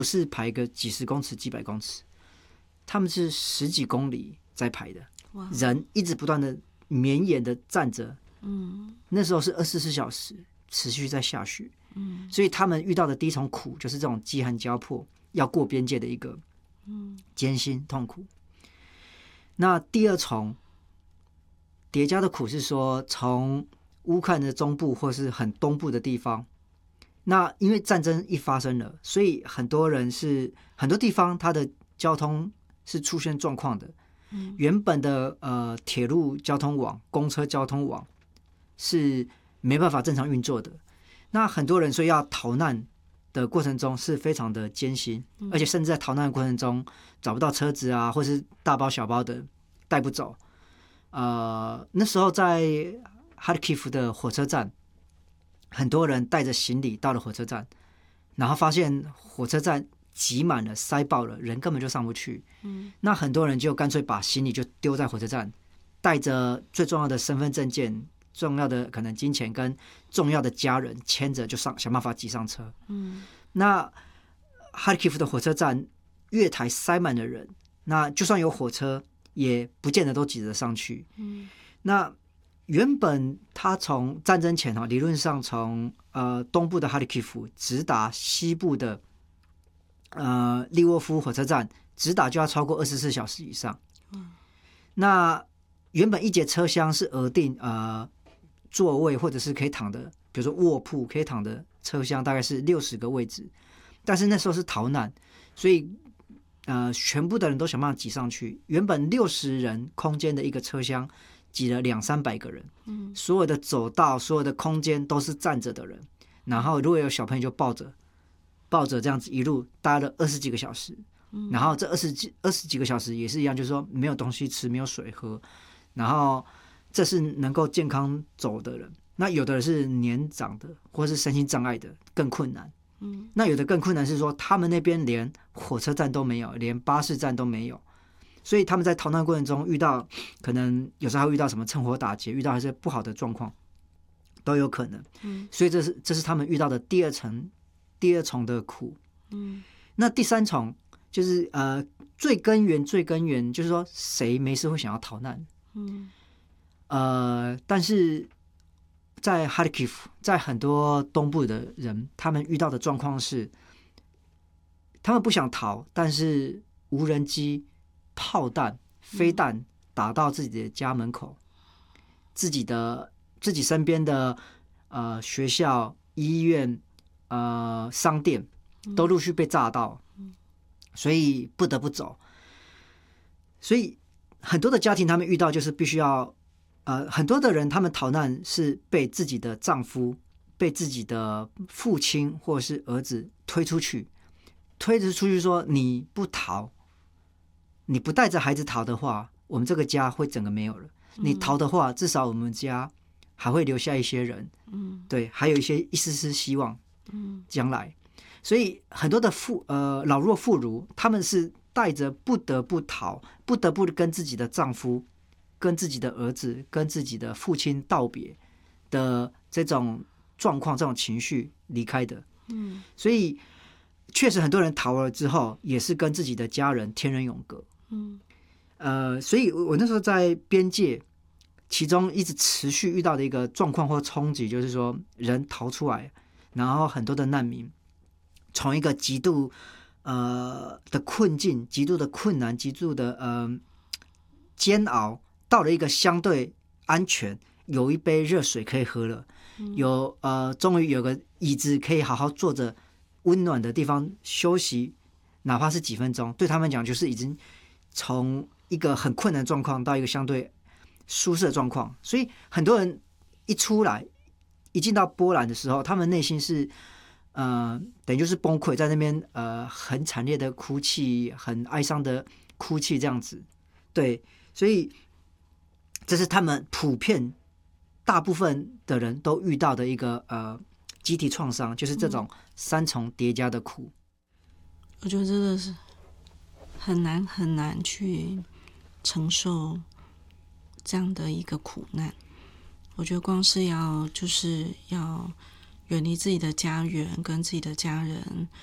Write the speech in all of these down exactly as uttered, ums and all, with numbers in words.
不是排个几十公尺、几百公尺，他们是十几公里在排的。人一直不断的绵延的站着，嗯，那时候是二十四小时持续在下雪，嗯，所以他们遇到的第一重苦就是这种饥寒交迫，要过边界的一个艰辛痛苦。那第二重叠加的苦是说，从乌克兰的中部或是很东部的地方，那因为战争一发生了，所以很多人是很多地方它的交通是出现状况的。嗯、原本的呃铁路交通网、公车交通网是没办法正常运作的。那很多人所以要逃难的过程中是非常的艰辛，嗯、而且甚至在逃难的过程中找不到车子啊，或是大包小包的带不走。呃，那时候在哈尔基夫的火车站，很多人带着行李到了火车站，然后发现火车站挤满了，塞爆了，人根本就上不去。嗯，那很多人就干脆把行李就丢在火车站，带着最重要的身份证件、重要的可能金钱跟重要的家人牵着就上，想办法挤上车。嗯，那哈尔基夫的火车站月台塞满了人，那就算有火车，也不见得都挤得上去。嗯，那原本他从战争前理论上从呃东部的哈尔基夫直达西部的呃利沃夫火车站，直达就要超过二十四小时以上。嗯，那原本一节车厢是额定呃座位或者是可以躺的，比如说卧铺可以躺的车厢大概是六十个位置，但是那时候是逃难，所以呃全部的人都想办法挤上去。原本六十人空间的一个车厢，挤了两三百个人，嗯，所有的走道、所有的空间都是站着的人，然后如果有小朋友就抱着，抱着这样子一路待了二十几个小时，嗯，然后这二十几二十几个小时也是一样，就是说没有东西吃，没有水喝，然后这是能够健康走的人，那有的人是年长的或是身心障碍的更困难，嗯，那有的更困难是说他们那边连火车站都没有，连巴士站都没有。所以他们在逃难过程中遇到，可能有时候还会遇到什么趁火打劫，遇到一些不好的状况，都有可能。嗯，所以这是这是他们遇到的第二层、第二重的苦。嗯，那第三重就是呃最根源、最根源就是说谁没事会想要逃难？嗯，呃，但是在哈尔基夫，在很多东部的人，他们遇到的状况是，他们不想逃，但是无人机、炮弹、飞弹打到自己的家门口，自己的自己身边的呃学校、医院、呃商店都陆续被炸到，所以不得不走。所以很多的家庭他们遇到就是必须要呃很多的人他们逃难是被自己的丈夫、被自己的父亲或者是儿子推出去，推着出去说你不逃。你不带着孩子逃的话，我们这个家会整个没有了。你逃的话，至少我们家还会留下一些人，嗯，对，还有一些一丝丝希望，嗯，将来。所以很多的妇呃老弱妇孺，他们是带着不得不逃，不得不跟自己的丈夫、跟自己的儿子、跟自己的父亲道别的这种状况、这种情绪离开的。嗯，所以确实很多人逃了之后，也是跟自己的家人天人永隔。嗯，呃，所以我那时候在边界，其中一直持续遇到的一个状况或冲击，就是说人逃出来，然后很多的难民从一个极度呃的困境、极度的困难、极度的呃煎熬，到了一个相对安全，有一杯热水可以喝了，嗯、有呃终于有个椅子可以好好坐着，温暖的地方休息，哪怕是几分钟，对他们讲就是已经从一个很困难的状况到一个相对舒适的状况。所以很多人一出来一进到波兰的时候，他们内心是呃等于就是崩溃，在那边呃很惨烈的哭泣，很哀伤的哭泣这样子。对，所以这是他们普遍大部分的人都遇到的一个呃集体创伤，就是这种三重叠加的苦。 我觉得真的是很难很难去承受这样的一个苦难。我觉得光是要就是要远离自己的家园跟自己的家人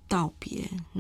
道别。